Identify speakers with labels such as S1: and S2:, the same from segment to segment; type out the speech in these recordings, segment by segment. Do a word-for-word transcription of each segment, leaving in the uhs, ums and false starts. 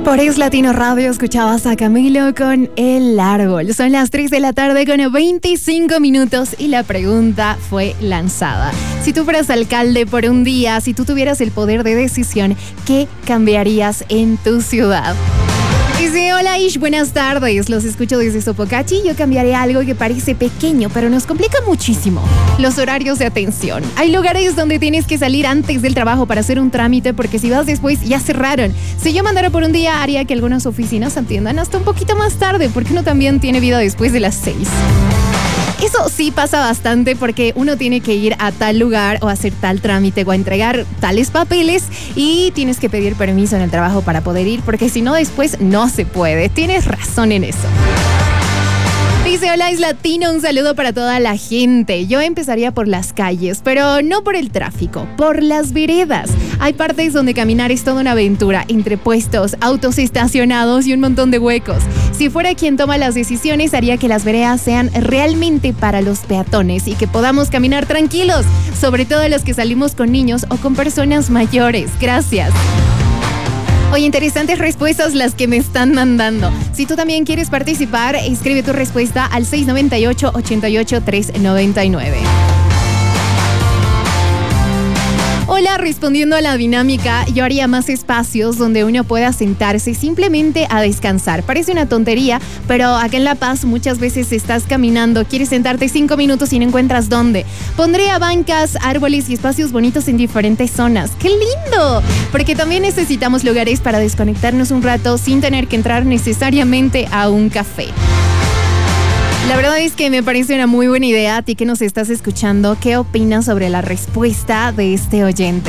S1: Por Es Latino Radio escuchabas a Camilo con El Árbol. Son las tres de la tarde con veinticinco minutos y la pregunta fue lanzada. Si tú fueras alcalde por un día, si tú tuvieras el poder de decisión, ¿qué cambiarías en tu ciudad? Dice, hola Ish, buenas tardes, los escucho desde Sopocachi. Yo cambiaré algo que parece pequeño, pero nos complica muchísimo: los horarios de atención. Hay lugares donde tienes que salir antes del trabajo para hacer un trámite, porque si vas después ya cerraron. Si yo mandara por un día, haría que algunas oficinas atiendan hasta un poquito más tarde, porque uno también tiene vida después de las seis. Eso sí pasa bastante, porque uno tiene que ir a tal lugar o hacer tal trámite o a entregar tales papeles y tienes que pedir permiso en el trabajo para poder ir, porque si no después no se puede. Tienes razón en eso. Dice, hola Es Latino, un saludo para toda la gente. Yo empezaría por las calles, pero no por el tráfico, por las veredas. Hay partes donde caminar es toda una aventura, entre puestos, autos estacionados y un montón de huecos. Si fuera quien toma las decisiones, haría que las veredas sean realmente para los peatones y que podamos caminar tranquilos, sobre todo los que salimos con niños o con personas mayores. Gracias. Oye, interesantes respuestas las que me están mandando. Si tú también quieres participar, escribe tu respuesta al seis nueve ocho, ocho ocho, tres nueve nueve. Hola, respondiendo a la dinámica, yo haría más espacios donde uno pueda sentarse simplemente a descansar. Parece una tontería, pero acá en La Paz muchas veces estás caminando, quieres sentarte cinco minutos y no encuentras dónde. Pondría bancas, árboles y espacios bonitos en diferentes zonas. ¡Qué lindo! Porque también necesitamos lugares para desconectarnos un rato sin tener que entrar necesariamente a un café. La verdad es que me parece una muy buena idea. A ti que nos estás escuchando, ¿qué opinas sobre la respuesta de este oyente?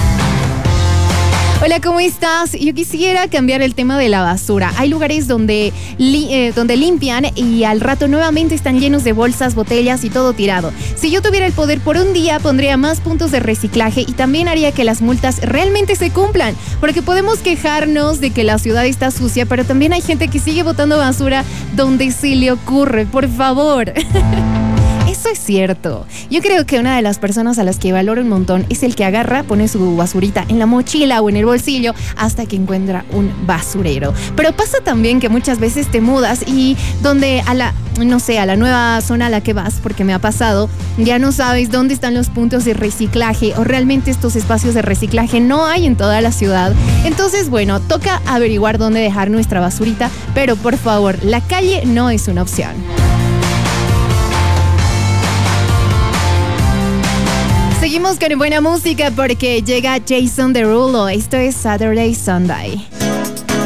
S1: Hola, ¿cómo estás? Yo quisiera cambiar el tema de la basura. Hay lugares donde, li- eh, donde limpian y al rato nuevamente están llenos de bolsas, botellas y todo tirado. Si yo tuviera el poder por un día, pondría más puntos de reciclaje y también haría que las multas realmente se cumplan. Porque podemos quejarnos de que la ciudad está sucia, pero también hay gente que sigue botando basura donde se le ocurre. Por favor. Eso es cierto. Yo creo que una de las personas a las que valoro un montón es el que agarra, pone su basurita en la mochila o en el bolsillo hasta que encuentra un basurero. Pero pasa también que muchas veces te mudas y donde a la, no sé, a la nueva zona a la que vas, porque me ha pasado, ya no sabes dónde están los puntos de reciclaje o realmente estos espacios de reciclaje no hay en toda la ciudad. Entonces, bueno, toca averiguar dónde dejar nuestra basurita, pero por favor, la calle no es una opción. Seguimos con buena música porque llega Jason Derulo. Esto es Saturday Sunday.